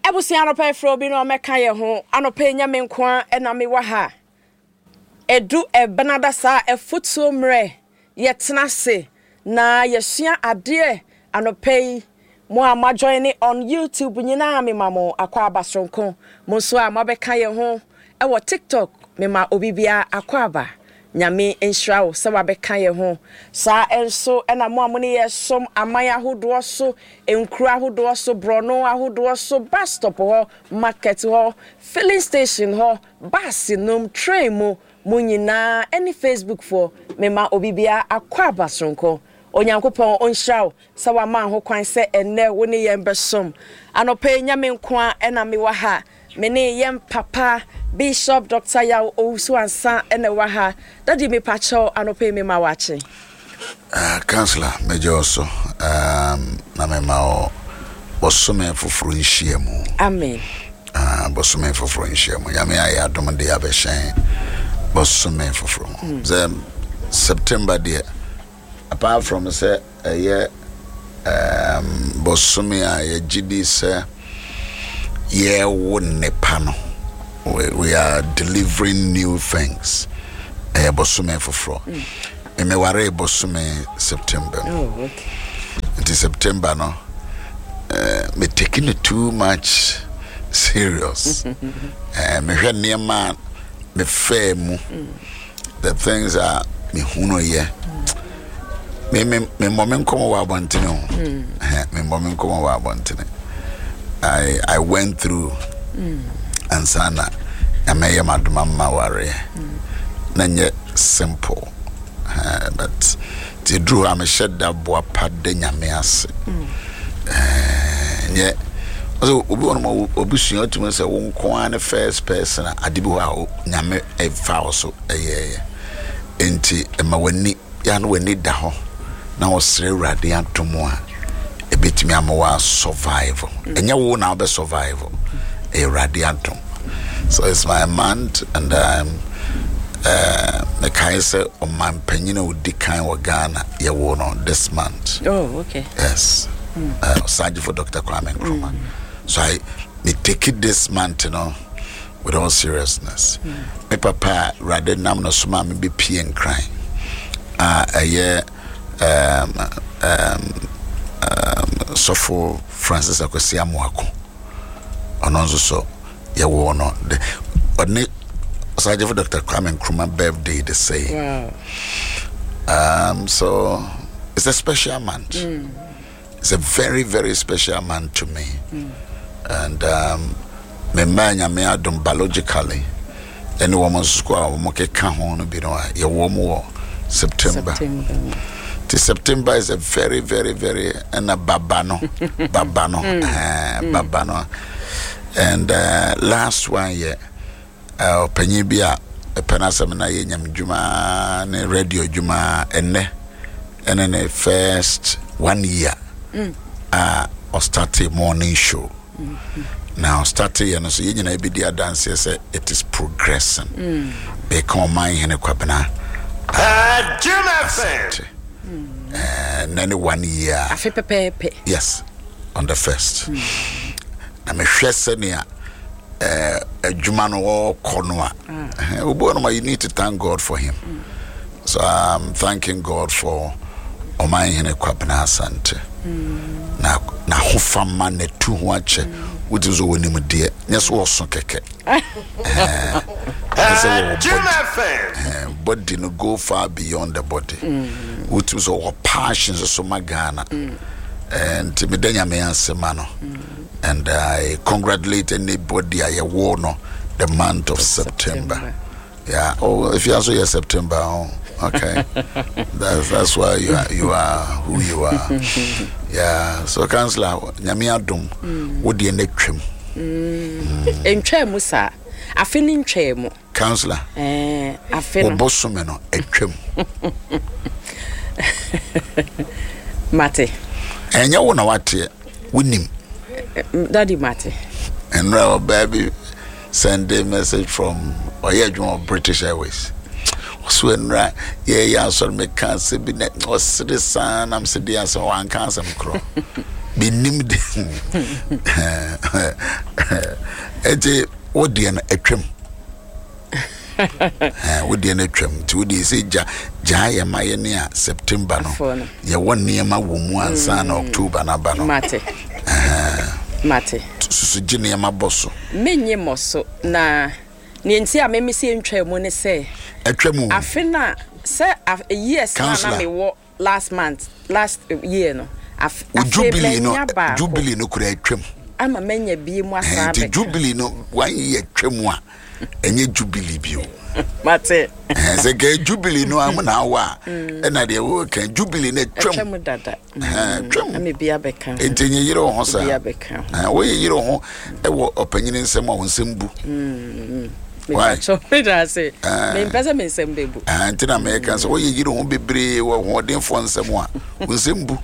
Ebusi anope fro bi no meka ye ho anope nyame nko na me wa ha edu ebenada sa efutuo mre ye tena se na yesua ade anope mo ama join on YouTube nyina me mamo akwa abasronko mo so a mabeka ye ho ewo TikTok me ma obibia akwa aba nyame enhirawo se wabeka ye ho sa enso na mo amone ye som amaya hodo so enkura hodo so brono ahodo so bus stop ho market ho filling station ho bus num train mo nyina any Facebook for me ma obibia akwa basronko onyankopon onhirawo se wa ma ho kwan se enne woni ye mbesom anope nyame nko na me wa ha mene yem papa Bishop Dr. Yaw Owusu Ansa ene wa ha dadi me pacho anope me ma wache Counselor Mejoso na me ma o bosome foforo nhyiamu amen bosome foforo nhyiamu ya me ayi adom de abehyen bosome foforo September there apart from say bosome a gidi say we are delivering new things. Bosome foforo. Me ware bosome September. Oh, okay. It is September no. Me taking it too much serious. Me hwe niema me femu. The things are me huno ye. Me moment come wa bontene. Me moment come wa bontene. I went through and sana ameye madumama ware nanye simple but ti drew am shed that boa pade nyame ase nye so obi won obusu otumo se wo nko an first person adibi ho nyame e fa so eye enti ema wani ya no wani da ho na wo sere urade atomo a ebetimi amawa survival enya wo na be survival a radiantum. So it's my month, and the Kaiser or my penino would decline or Ghana ye won on this month. Oh, okay. Yes. Surgery for Dr. Kwame Nkrumah. So I me take it this month, with all seriousness. My papa rather nam no suma me be pee and crying. A year so for Francis Akosia Mwako. Ononzo so ya wo no the odne Sergeant for Dr. Kwame Nkrumah birthday the same. Wow. So it's a special month. It's a very, very special month to me. And me manya me adom biologically any woman squad mo ke ka ho no bi no ya wo mo September. September is a very, very, very and a babano. And last one year, Penibia, a Panasamana Yam Juma, radio Juma, and then the first 1 year, or started morning show. Now, started and so you know, be the dance, it is progressing. Become my in a Quabana. And then 1 year. Yes, on the first. I'm a Shesenia, a Jumano or Cornua. You need to thank God for him. So I'm thanking God for Omai in a Quabana Sante. Now, who found man a 2 watch, which is all in dear. Yes, also keke. But didn't go far beyond the body, which was our passions of Somagana. And Timidenya Meansemano. And I congratulate anybody I won the month of September. Yeah. Oh, if you also hear September, okay. that's why you are who you are. Yeah. So Councillor Nyamiadum, what do you need trim? Musa. I feel in Chemo. Councillor. I feel Bosomeno, a trim. Mate. And you want what win him. Daddy Mate. And now, baby, send a message from British Airways. So when yeah, so me can't say be net was the son. I'm sitting so one can't some crow. Benim de. Ete odi na atwam. Odi na atwam. Ti odi se ja ya maye ne a September no. Ye won ne ma wo mu ansa na October na ba no. Mate. So gine ya maboso. Menye moso na ne nti a memisi ntwa mu ne se. Atwamu. Afena se yes na me wo last year no. Jubilee no kura atwam. Ama menya bi mu asabe. Jubilee no 1 year atwam a enye Jubilee bio. Mate. Se ge Jubilee no am na wa. E na de wo kan Jubilee na atwam dada. Atwam. Ame bia beka. Entenye yire ho sa. Bia beka. Wo yire ho e wo opanyine nsem a wo nsem bu. Why? So me say me pesa me nsem bebu. Antina me kan so wo yire ho bebre wo hoden fo nsem a wo nsem bu.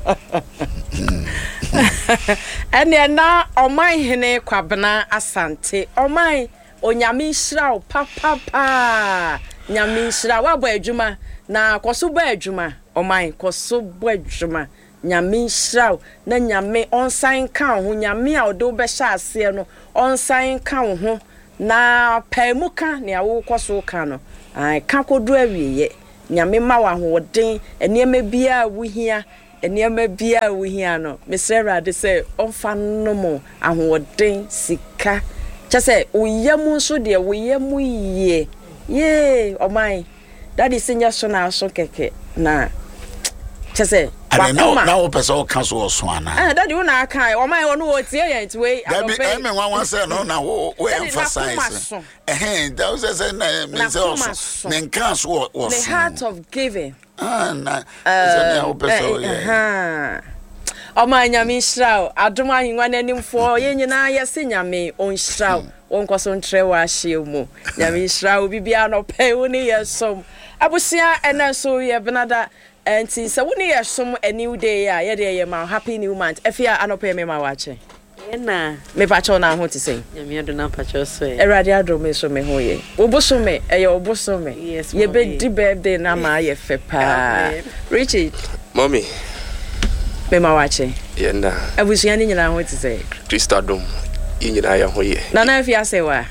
Ene na oman hene kwabena asante oman onyame nhyira papa nyame nhyira wa bo adwuma na koso bo adwuma oman koso bo adwuma nyame nhyira na nyame onsan kan ho nyame a odo be hya ase no onsan kan ho na pamuka ne awo koso kan no ai ka kodu awiye nyame ma wa hoden enema bia wo hia enema bia wo hia no mesera de se onfa no mo ahoden sika chese uyemu so de uyemu ye oman that is senior so na so keke na chese na o pese o kan so oso ana that you na kan oman onu o tie yen tiwe adope e me wan say no na wo emphasize that was say na me say also me kan so the heart of giving na say na o pese o ye Oma nyame nhyira adom ahengwa nanimfo ye nyina yese nyame onhyira wonkoso ntrewa ahye mu nyame nhyira bibia no pe woni yesom abusia enanso ye benada enti se woni yesom a new day a ye de ye ma happy new month efia anope me ma wache na me pacho na ho ti sei nyame ado na pacho so e erade ado me so me ho ye obosome eye obosome ye be di birthday na ma ye fe pa Richard mommy me ma wache yenda abusia ni nyina ho ti sei Christadom nyina ya ho ye na na afia se wa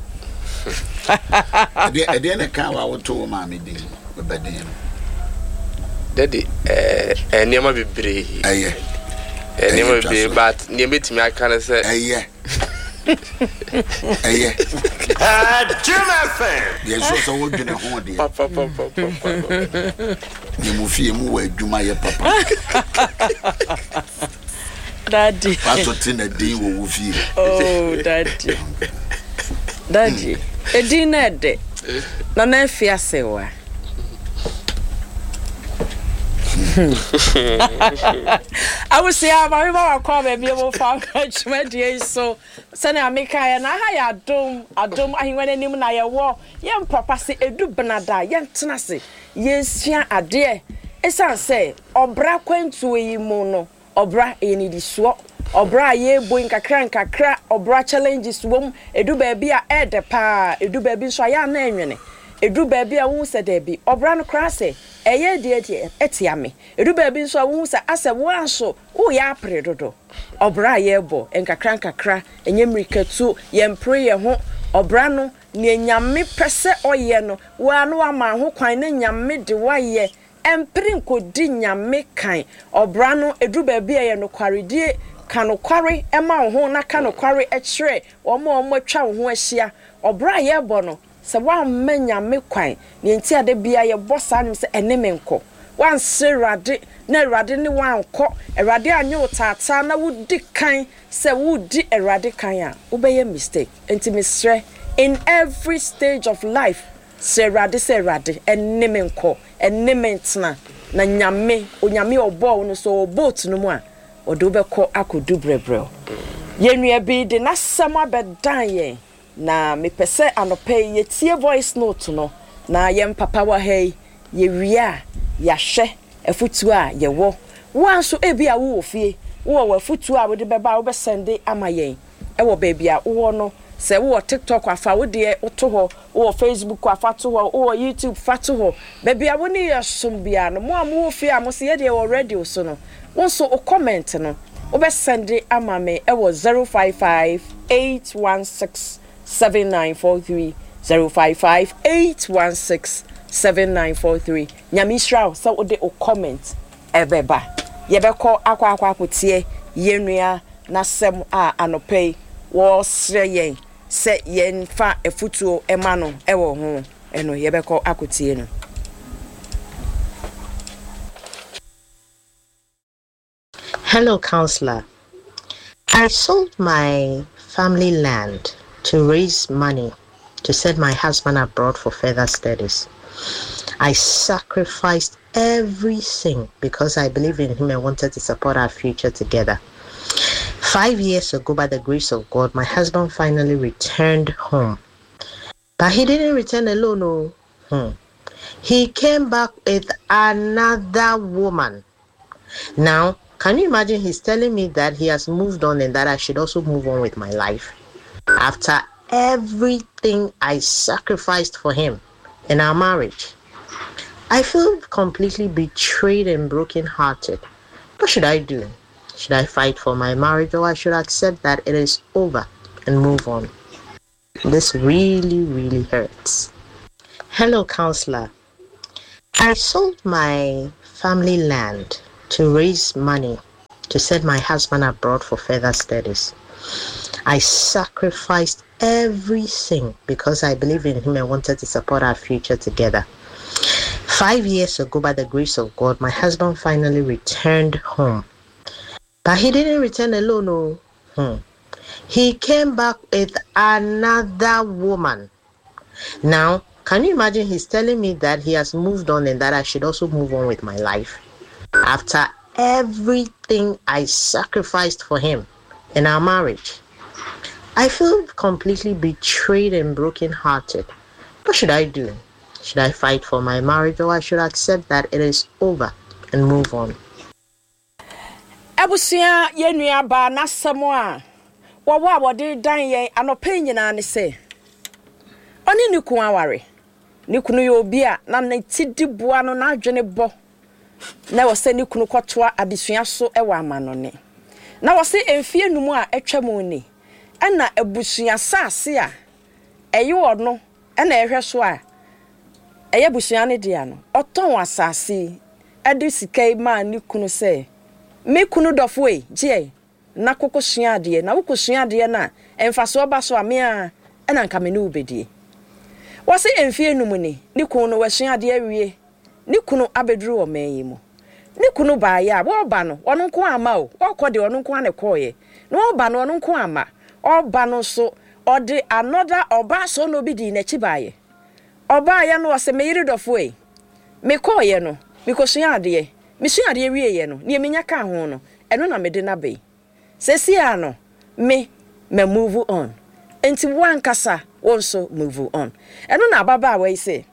de na kan wa wo to ma me din be beden daddy niema bebre aye niema bebre but niema timi aka na se aye Juma fan. Yes, so what do you hold it? Papa. You move here, move Juma, your papa. Daddy. That's what in a day will feel. Oh, daddy. Daddy. A dinner day. No, no, fear say why. I will say, I'm a call baby, I will find my so. Sene ameka ya na ha ya adom ahwenwe anim na ye wo ye mpapa se edu benada ye ntena se ye sua ade esan se obra kwantu yi mu no obra enidi so obra ye boy nkakra obra challenges wom edu ba bia ede pa edu ba bi so ya na enwene edu ba bia wo se de bi obra no kra se eye de etiame edu ba bi so wo se ase wo anso wo ya predodo obra yebo enkakra enyemrikatu yempre ye ho obra no ne nyame pese oye no wa no ama ho kwan ne nyame de waye empre nkodi nyame kan obra no edu ba bia ye no kwaredie kanokware ema ho na kanokware ekire omo atwa ho ahia obra yebo no se wa nyame kwan ne ntia de bia ye bosa nim se enemenko wan serade na erade ni wan kọ erade anye otata na wudi kan se wudi erade kan a obeye mistake enti misre in every stage of life serade enemenko enementna na nyame onyame obo no so boat no mu a odo beko akodu brebre yenua bi de na sama bedan ye na mepese anope ye tie voice note no na yem papa wa hey ye wia ya hwe afutu a ye wo wanso ebia wo ofie wo afutu a wo de beba wo be sende amayen e wo bebia wo no se wo TikTok afa wo de to ho wo Facebook afa to ho wo YouTube fa to ho bebia wo ni yesom bia no mo am wo ofie a mo se ye de already so no wo so o comment no Obesende amame ewo 055-816-7943 055-816-7943 Nyamishra so ode o comment ebeba yebeko akwa potie yenua nasem a anopei wo sre yen se yen fa efutuo ema no ewo ho eno yebeko akotie no. Hello, counselor. I sold my family land to raise money to send my husband abroad for further studies. I sacrificed everything because I believe in him and wanted to support our future together. 5 years ago, by the grace of God, my husband finally returned home. But he didn't return alone. He came back with another woman. Now, can you imagine he's telling me that he has moved on and that I should also move on with my life? After everything I sacrificed for him in our marriage, I feel completely betrayed and brokenhearted. What should I do? Should I fight for my marriage, or I should accept that it is over and move on? This really hurts. Hello, counselor. I sold my family land to raise money to send my husband abroad for further studies. I sacrificed everything because I believe in him and wanted to support our future together. 5 years ago, by the grace of God, my husband finally returned home. But he didn't return alone. He came back with another woman. Now, can you imagine he's telling me that he has moved on and that I should also move on with my life? After everything I sacrificed for him in our marriage, I feel completely betrayed and brokenhearted. What should I do? Should I fight for my marriage, or I should accept that it is over and move on? Abusia yenua ba na samoa wa wode dan yen anope nyina ne se oni ni ku aware ni kunu ye obi a na ti boa no na adwene bo na wo se ni kunu kwotoa adesua so e wa amanone na wo se emfie numu a etwam ni na abusua saase a eye ono na ehwe so a eye abusua ne dia no oton asase ade sikai ma ni kunu se me kunu dofo e je na kokosua ade na wokosua ade na emfaso oba so amia na nka me ne ubedie wo se emfie numu ni kunu no wasua ade awie ni kunu abedru o mayi mu ni kunu ba ya wo ba no ono nko ama o wo kode ono nko ane koye no wo ba no ono nko ama oba no so ode another oba so no bi di na chi ba ye oba ya no wo se me yiri dofo e me koye no mikosua ade misua ade wie ye no ne menya ka ho no eno na me de na be sesi ano me move on enti wankasa wonso move on eno na baba we say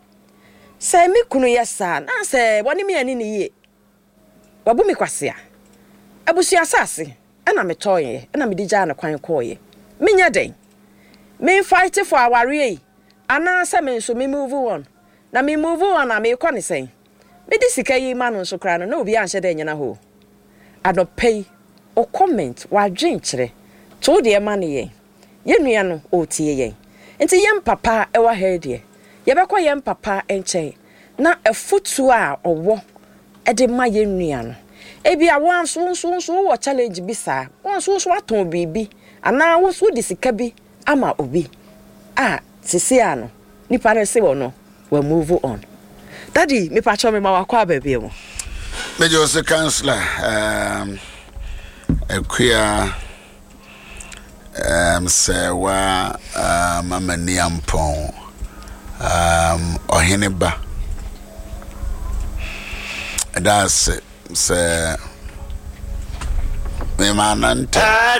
me kunu yesa na se woni me ani ni ye wabu mi kwasea abusua sase ena me toye ena me digya na kwan koye menya den me fight for our ye ana se me so me move on na me move on na me ko ne sen me di sika yi ma no so kra no na obi anhye den nyina ho adopei o comment wa dwen kire to de ma ne ye nua no o tie ye enti yem papa e wa ha de ye be ko yem papa enche na efutu a owo e de ma ye nua no e bia won so wo challenge bi sa won so aton bibi ana wo so di sika bi ama obi sisi ano nipa na se wo no we move on. Daddy, me pacho me ma wakwa baabi mo. Me just counselor equia say wa mama ni ampon oheneba that's say me manante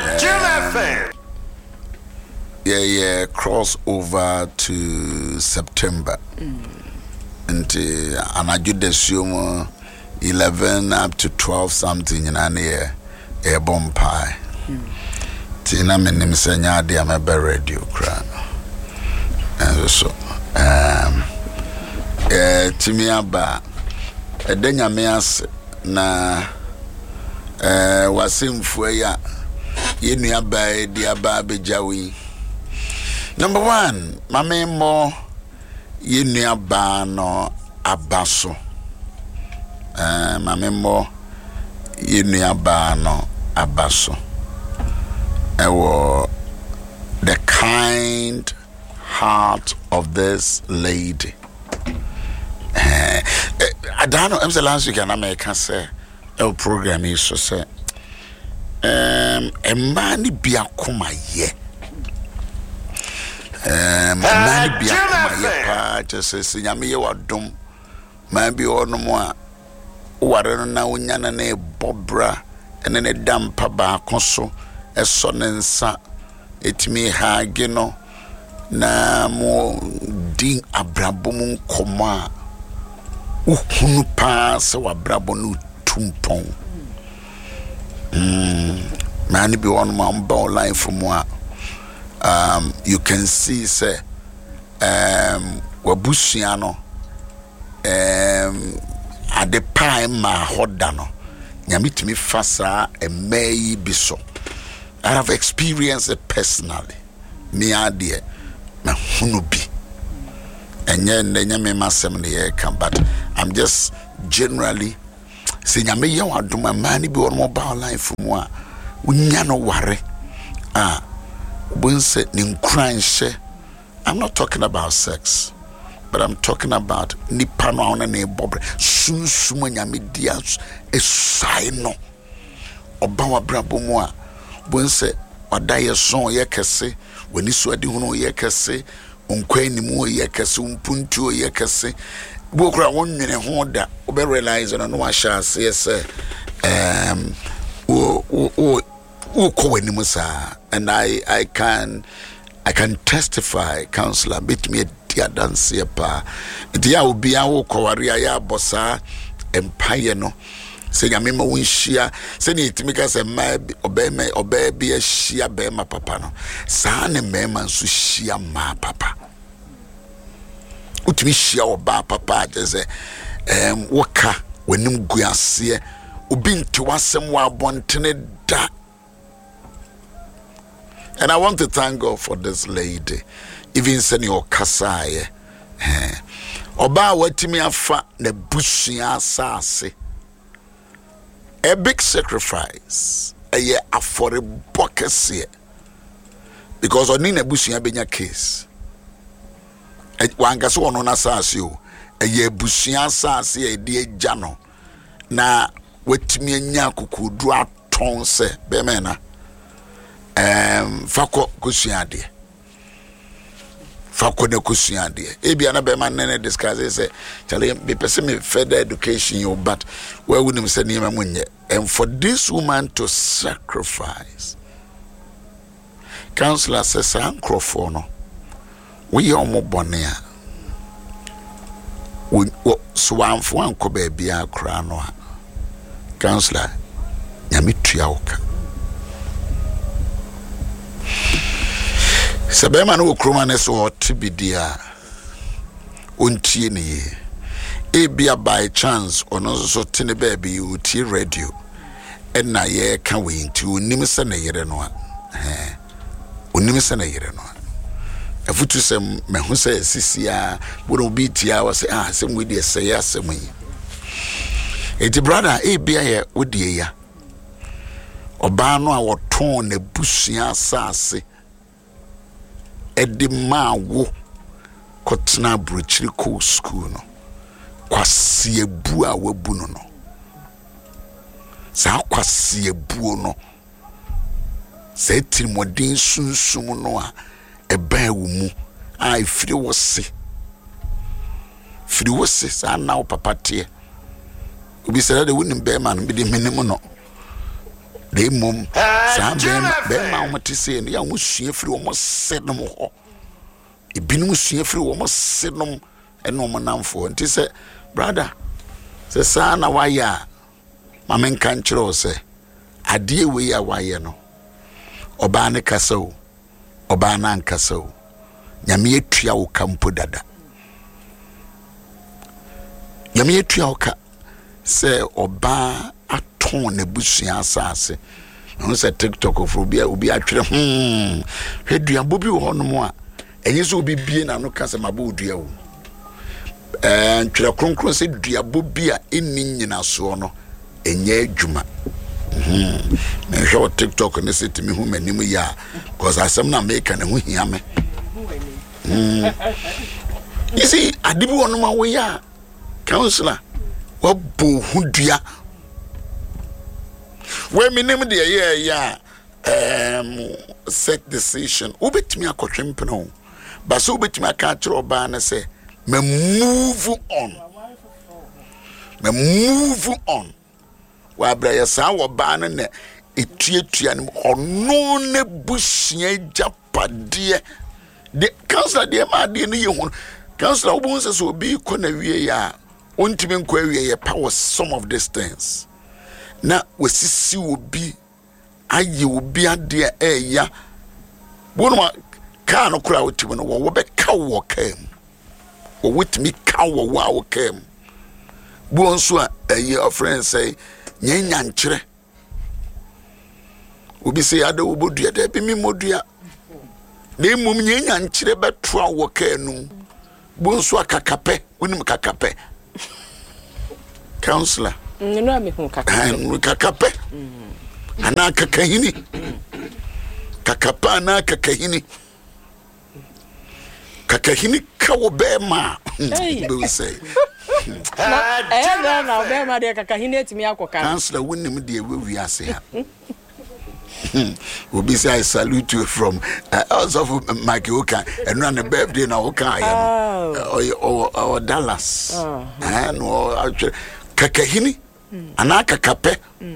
yeah cross over to September and anajudesium 11 up to 12 something in an year a bomb pie tina menim senya dia me be radio kra and so timi aba edenya me as na wasimfo ya yenua ba dia ba bejawi. Number 1, mame mo yenua ba no abaso. Mame mo yenua ba no abaso. The kind heart of this lady. I don't know. I'm the last week and I can say a program is so say a man be a coma ye. Man be a coma ye. Just say, Yami, you are dumb. Man be all no more. What I don't know, Yana Bobra and then a damp paba conso, a son and son. It me ha geno na mo din abrabomun koma uhunu pa se wabrabo no tumpon man be on man ba online for mo you can see say wabusua no ade pa ma hoda no nyamitimi fasa emeyi biso. I have experienced it personally. Me idea, my hunubi. And then me masem ne come, but I'm just generally saying I may you do my money be on mobile line from one. Unya no worry. When say nim crying she. I'm not talking about sex, but I'm talking about nipa no na ne bobre. Sun sumanya media e saino. Obawa brabo mo a when say wadaye son ye kese wani so ade hunu ye kese onkwan mu ye kese umpuntu ye kese bokura wonnwene ho da obe realize no wa sha se say o ko wani musa. And I can testify, counselor, bit me dia dance pa dia obi a wo kware ya bossa empire no. Say Yamima win shia, say Timika say my obey be a shia bema papa no. San and Meman su shia ma papa. Utimi shia or ba papa just waka when him guasia ubin to was somewhat wanted da. And I want to thank God for this lady. Even send your kasaye. Oba watimi afa ne bushia sase. A big sacrifice, a year for a bucket here. Because on a bushing benya case. One gas one on assas you, a year bushing assas a dear jano. Na wet me nyaku could draw tonse, bemena. Fako kusiade. Fako ne kusiade. Ebi anabe man nene discuss say, Charlie, be person me further education you, but where would him send him a munye? And for this woman to sacrifice, counselor says, Ancrofono, we are more bonnia. We swam for one cobe be a cranoa. Counselor, Yamitriauka. Sabema no kroma so tibidia ontie ne ye ebia by chance ono so tene baby uti radio na ye ka we nti onim se na yere no onim se na yere no afutu se mehu se sisia wo bi tia wa se se we de se ya se mu eti brother ebia ye odie ya oba no a woton na busua asase edima wo kotna bruchiri ko school no kwase ebu a wabu no sa kwase ebu no sa tirimodin sunsum no a eba wo mu a ifiri wose sa na wo papa tie obi sere de wonim be ma no bi de menim no de mom sa be ma wo tese ne ya wo sua firi wo sedom ho ebinum sua firi wo sedom eno mo namfo nti se brother se sa na waya ma men kan kire se ade we ya waye no oba ne kasa o oba na nkasa o nyame atua wo kampo dada nyame atua wo ka se oba ato ton ne busua asase no say TikTok of obi atwere hwedua bobi wo hono mo a enye so obi bie na no ka se mabo dua wo twere kronkron se dua bobi a enni nyina so no enye adwuma me show TikTok ne set me hu manim ya cause asem na make na hu hia me you see adibi wono ma wo ya counselor what bo hudua when me name the set decision obetimi akotwempe no but so obetimi aka kire oba na say me move on wa bra ya sa wo ba na na etuatua ne ono ne busia japade the counselor de ma de ne ye ho counselor obo nse so obi ko na wie ya ontimi nko awie ye power some of these things na wasisi obi aye obi ade ya bonoma ka no kura otimi no wo be ka wo kam wo witimi ka wo wa kam bo nso a your friend say nyanya nkyere obi say ada wo bodua da bi mi modua na mum nyanya nkyere betoa wo kanu bo nso akakape wonim kakape counselor no me hu kakape ana kakahini kakapa na kakahini ka wo be ma do say na be ma de kakahini etimi akoka counselor wonim de we ase ha Obi say I salute you from also from Mike Oka and on the birthday na Oka or Dallas and kakahini anaka kape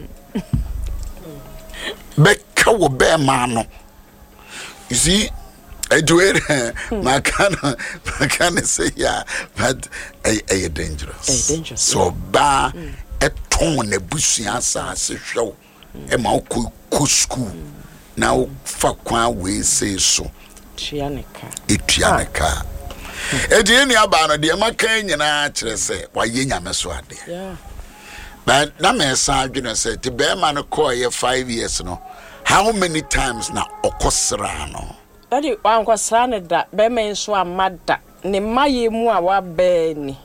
beka wo be ma no you see I do it my can say yeah but a dangerous so ba e ton na busua sa se hwew e ma ko school now fa kwa we say so tuaneka e die ni aba no de maka nyina kire se wa ye nyame so ade but na me sa adwene se te be ma no call ye 5 years no how many times na okosra no ade wan kwasra ne da be me so amada ne maye mu a wa be ni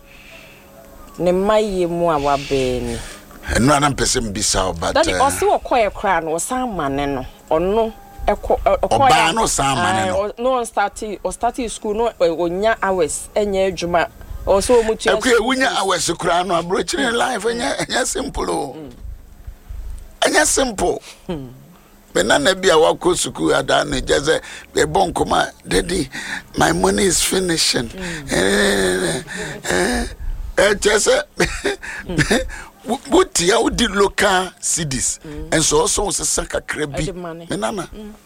no an person bisa but that osi okoye kra no san mane no ono okoye no san mane no start school no onya hours enya adwuma also mutu akwe wonya hours kra no abrochire life enya simple enya simple benana bia wako school adane jaze be bonkoma daddy my money is finishing just what ya would local cities and so also saka krebi menana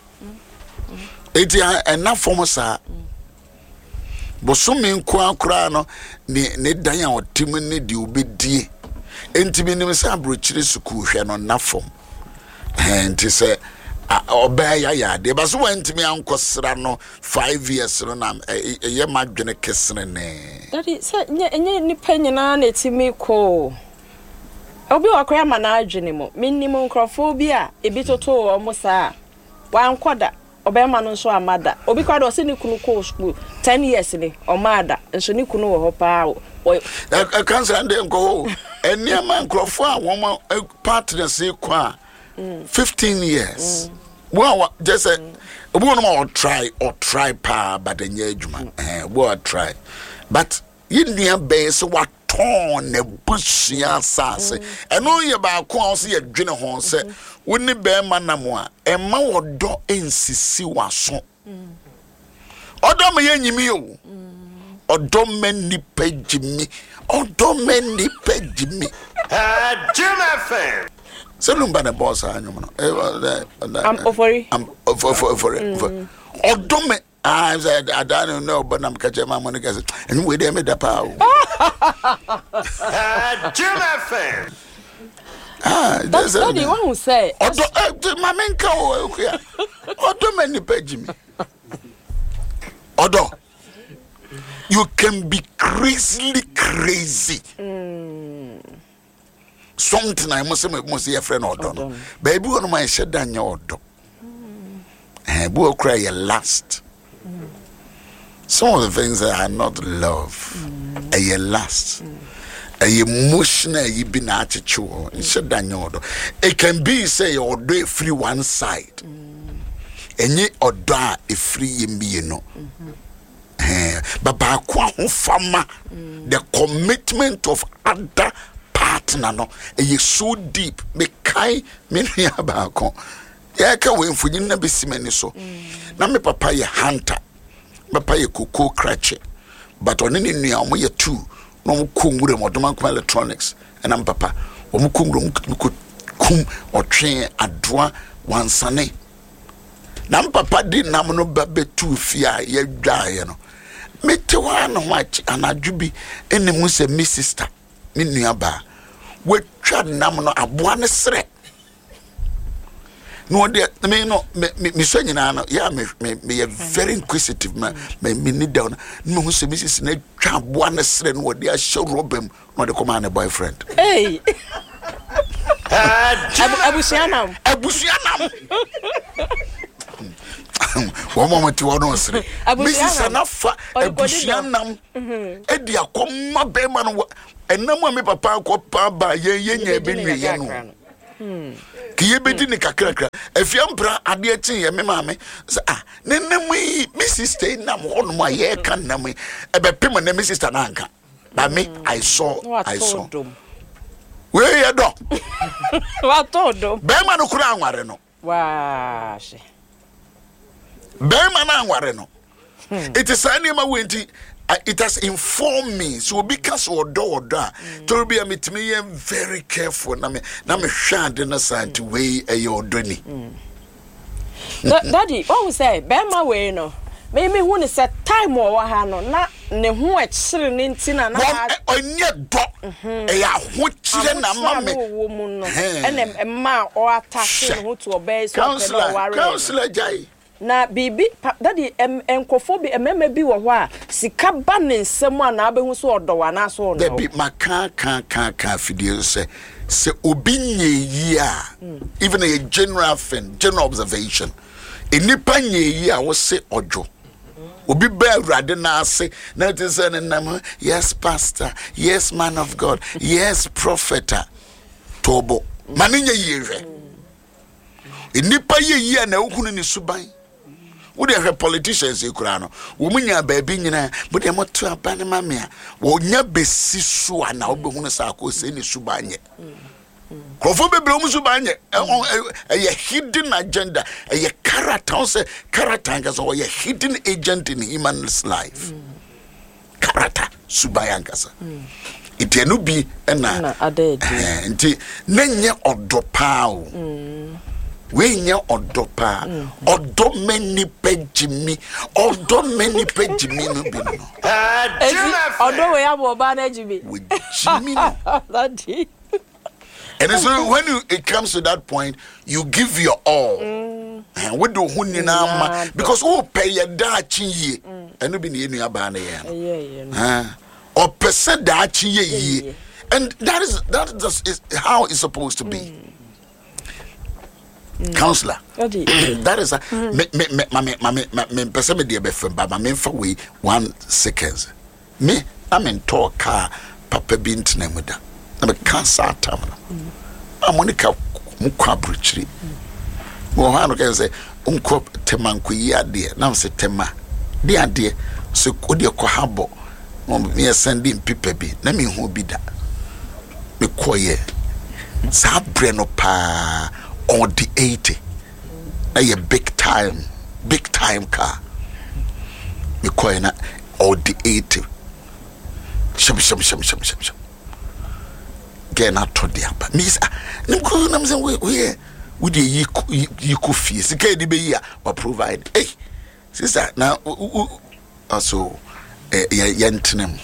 etia enough for sa bosome nko akura no ne dan a otim ne de obedie entimi nim sa abrochire school hwe no nafom enti se obaya ya de baso wantimi ankosra no 5 years no na ye madwene kesene ne daddy se nye ni panyina na etimi ko obi wakora ma na adwene mo minnim nkrofo bi a ebi toto o mo saa wankoda obema no so amada obi kwada o se ni kunu ko school 10 years ni o mada nso ni kunu wo ho pa o cancer and nko eniama nkrofo a wo partners kwa 15 years well just obi no ma try pa but enye adwuma we try but yinia be so what ton ne busia sase eno ye ba ko a so ye dwene ho se woni be ma na mo a emma wodo ensisi waso odo me yanyimi o odo mani pejimi Jim FM selumba ne boss anyum no I'm ofori odo me I said, I don't know, but I'm catching my money. And we did the power. Jim FM. That's what you want to say. My men go here. Odo many page me. Odo, you can be crazy. Some want na mo say your friend odo no baby won my shed anya odo bu okra your last some of the things that are not love your last emotional you be na achicho shed anya odo it can be say odo free one side enye odo a free yemi no but ba kwa ho fama the commitment of other partner no is so deep me kai me nua ba ko ya ka we mfunyi na besimani so na me papa ye hunter papa ye koko crache but on ni nua omo ye two no mo kongure mo doma ko electronics na papa omo kongure mo kum otwe adoa wansane na papa di nam no ba betu fia ye dwae no mete wa no wachi anadwubi enemu se mi sister mi nua ba we twa nam no aboa ne sere no de me no me so nyina no ya me very inquisitive me need down no hu se mi sister na twa aboa ne sere no de a show robem no de come an boyfriend hey abusianam one moment you want to Mrs. Anafa, Abusianam, Eddie, a comma beman, and no one, papa, papa, ye, been yano. Kiyebedi kakra. If you bra adieti me mame, nene we, Mrs. Stay nam on my hair can na me, ebe pima ne Mrs. Tananka. But me, I saw. Where you do? What told them? Beman no kura ware no. Wash. Beman na ware no. It is anima wenti. It has informed me so because odo to be a me very careful na me hwade na santi way odo ni daddy what we say bema we no me hu ni say time o wa ha no na ne hu a kire ni ntina na onye do ya ho kire na ma me wo mu no ene ma o attack no hu to obey so pe no worry counselor jai na bibi daddy enkofo bi emema bi wo ho a sika ba ne nsem a na abehu so odowa na so no the bi maka kan fidie se obi nye yi a even a general observation enipa nye yi a wo se ojo obi ba awrade na ase na it is an yes pastor yes man of God yes prophet tobo mane nye yi hwe enipa yi a na okunu ni suban wo de politicians ekura no wo munya baabi nyina bo de moto abane mamea wo nya besi so ana wo behunu sa ko se ni subanye krofo bebre mu subanye e hidden agenda e character say character ngaso wo ye hidden agent in human's life character subayangasa itenu bi na nti nenye odopa o we nya odopa odo many pejimi no bi no odo we abo ba na jimi we jimi daddy and so when it comes to that point you give your all and we do hunina ma because who pay your dachi ye eno bi ne enu aba na ye or percent dachi ye and that is how it's supposed to be. Counselor, that is me person me dey be from baba me for we 1 second. Me I'm in talk car papa bi ntena muda. Na me cancer tam na. Amonika mu kwa bruchiri. Mo ha no can say unko temanko yi ade na me say tema. De ade so odi ko habo. Mo me send in pipa bi na me hu bi da. Me koye. Sa bre no pa on the 80 a big time car me coin or the 80 shum get not to the upper miss I'm saying we the you could fee sika di be here or provide hey sister now also yantenem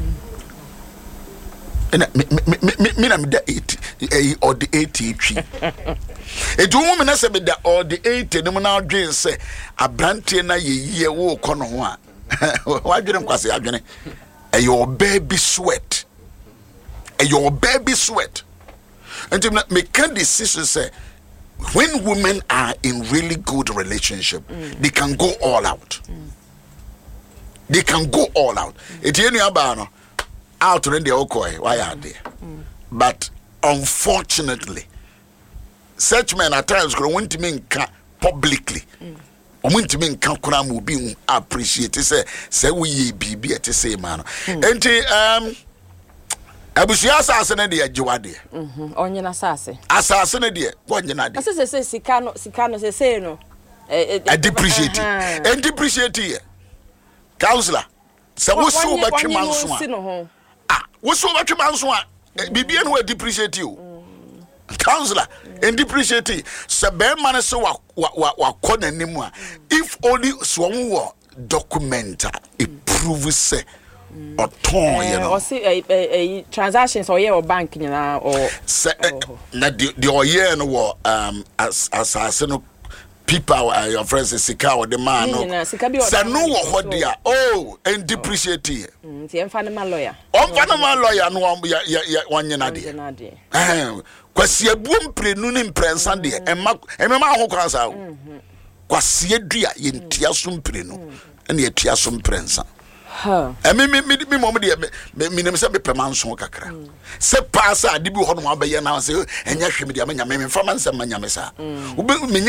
me na me da 80 or the 80 tree it woman na say me da or the 80 no na adwen say abrante na ye wo kɔ no ho a wa dwene kwase adwene your baby sweat And me can decision say when women are in really good relationship, they can go all out. They can go all out. It's any abano out when they okay. Why are they? But unfortunately, such men at times going to mean publicly. Want to mean Kankura will be appreciated. Say we be at the same man. And Abusia assassin dear Joadi. Onion assassin. Assassin dear, what you not? As I say, Sicano say no. I depreciate it. And depreciate it. Counselor, so what's so much a man? What's so much a man? Bibian will depreciate you. Counselor, and depreciate it. So, bear man, so what corner anymore. If only Swan documenta, it proves or torn, you know, or see a transactions or your bank, you know, or the year no war, assassin people, your friends, Sika or the man, no, what they are, oh, and depreciate it. The Fanama lawyer. On Fanama lawyer, no one yanadi. Kwasia boom pre nunim prensande e mema ho kwansa o kwasia dua ye ntiasum pre no na ye tiasum prensa ha me mom de me nem se be pemanso kakra se pass ade bi ho no abaye na se enya hwem de amanya me mfa mansa manya me sa